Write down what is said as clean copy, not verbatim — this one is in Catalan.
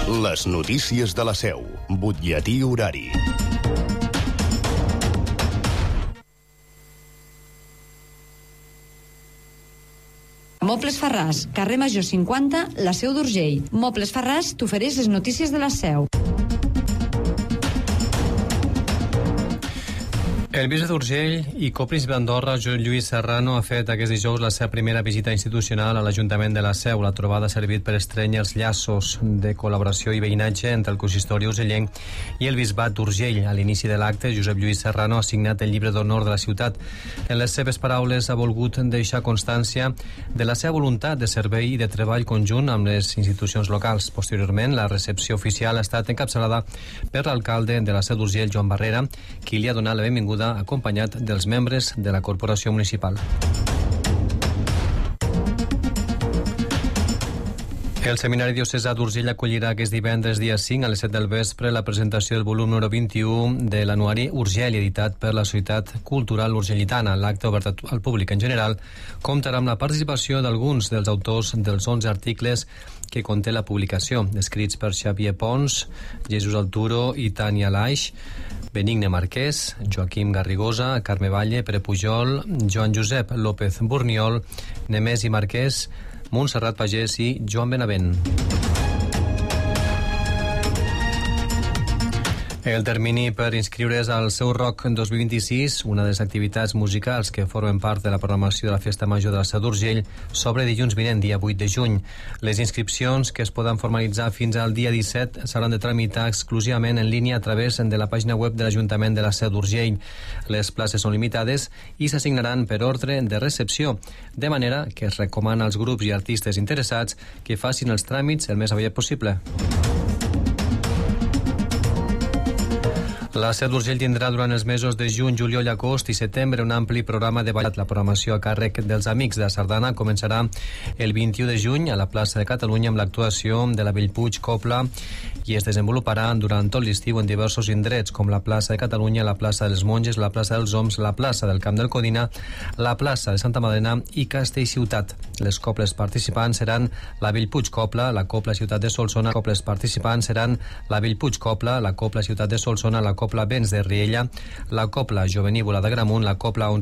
Les notícies de la Seu. Butlletí horari. Mobles Farràs, carrer Major 50, la Seu d'Urgell. Mobles Farràs t'ofereix les notícies de la Seu. El bisbe d'Urgell i copríncep d'Andorra, Joan Lluís Serrano, ha fet aquest dijous la seva primera visita institucional a l'Ajuntament de la Seu. La trobada ha servit per estrènyer els llaços de col·laboració i veïnatge entre el consistori urgellenc i el bisbat d'Urgell. A l'inici de l'acte, Josep Lluís Serrano ha signat el llibre d'honor de la ciutat. En les seves paraules ha volgut deixar constància de la seva voluntat de servei i de treball conjunt amb les institucions locals. Posteriorment, la recepció oficial ha estat encapçalada per l'alcalde de la Seu d'Urgell, Joan Barrera, qui li ha donat la benvinguda acompanyat dels membres de la corporació municipal. El Seminari Diocesà d'Urgell acollirà aquest divendres dia 5 a les 7 del vespre la presentació del volum número 21 de l'anuari Urgell, editat per la Societat Cultural Urgellitana. L'acte, obert al públic en general, comptarà amb la participació d'alguns dels autors dels 11 articles que conté la publicació, escrits per Xavier Pons, Jesús Alturo i Tània Laix, Benigne Marquès, Joaquim Garrigosa, Carme Valle, Pere Pujol, Joan Josep López Burniol, Nemesi Marquès, Montserrat Pagès i Joan Benavent. El termini per inscriure's al Seu Rock 2026, una de les activitats musicals que formen part de la programació de la Festa Major de la Seu d'Urgell, s'obre dilluns vinent, dia 8 de juny. Les inscripcions, que es poden formalitzar fins al dia 17, s'hauran de tramitar exclusivament en línia a través de la pàgina web de l'Ajuntament de la Seu d'Urgell. Les places són limitades i s'assignaran per ordre de recepció, de manera que es recomana als grups i artistes interessats que facin els tràmits el més aviat possible. La Seu d'Urgell tindrà durant els mesos de juny, juliol, agost i setembre un ampli programa de ballet. La programació a càrrec dels Amics de Sardana començarà el 21 de juny a la plaça de Catalunya amb l'actuació de la Bellpuig Copla i es desenvoluparà durant tot l'estiu en diversos indrets com la plaça de Catalunya, la plaça dels Monges, la plaça dels Oms, la plaça del Camp del Codina, la plaça de Santa Madrena i Castellciutat. Les coples participants seran la Bellpuig Copla, la Copla Ciutat de Solsona. Les coples participants seran la Bellpuig Copla, la Copla Ciutat de Solsona, la Copla Vents de Riella, la Copla Jovenívola d'Agramunt, la Copla